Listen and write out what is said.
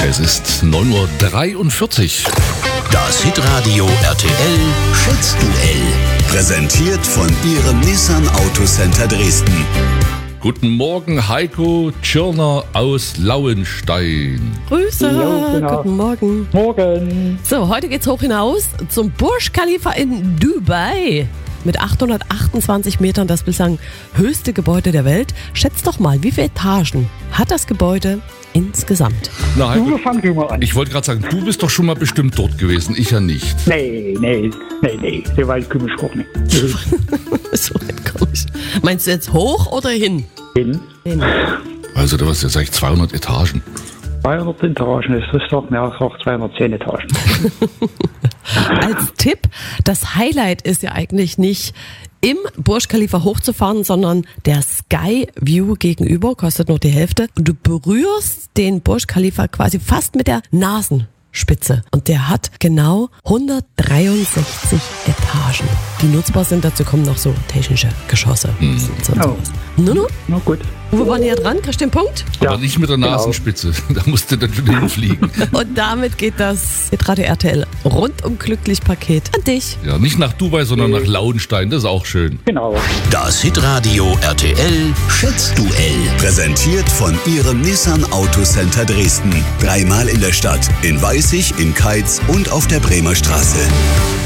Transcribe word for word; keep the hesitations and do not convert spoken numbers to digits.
Es ist neun Uhr dreiundvierzig. Das Hitradio R T L Schätzduell. Präsentiert von Ihrem Nissan Autocenter Dresden. Guten Morgen, Heiko Tschirner aus Lauenstein. Grüße, Jo, genau. guten Morgen. Morgen. So, heute geht's hoch hinaus zum Burj Khalifa in Dubai. Mit achthundertachtundzwanzig Metern das bislang höchste Gebäude der Welt. Schätzt doch mal, wie viele Etagen hat das Gebäude insgesamt? Na, Du Heiko, fang du mal an. ich wollte gerade sagen, du bist doch schon mal bestimmt dort gewesen, ich ja nicht. Nee, nee, nee, nee. So weit komme ich auch nicht. So weit komm ich. Meinst du jetzt hoch oder hin? Hin. Hin. Also, da warst ja sag ich zweihundert Etagen. zweihundert Etagen, das ist doch mehr als auch zweihundertzehn Etagen. Als Tipp, das Highlight ist ja eigentlich nicht im Burj Khalifa hochzufahren, sondern der Sky View gegenüber, kostet nur die Hälfte. Und du berührst den Burj Khalifa quasi fast mit der Nasenspitze. Und der hat genau hundertdreiundsechzig Etagen, die nutzbar sind. Dazu kommen noch so technische Geschosse. Mhm. So und Oh. sowas. No, no. Na gut. Uwe war näher dran, kriegst du den Punkt? Aber Ja, nicht mit der genau. Nasenspitze. Da musst du dann schon hinfliegen. Und damit geht das Hitradio R T L rundum glücklich Paket an dich. Ja, nicht nach Dubai, sondern nach Lauenstein. Das ist auch schön. Genau. Das Hitradio R T L Schätzduell. Präsentiert von Ihrem Nissan Autocenter Dresden. Dreimal in der Stadt, in Weißig, in Keitz und auf der Bremer Straße.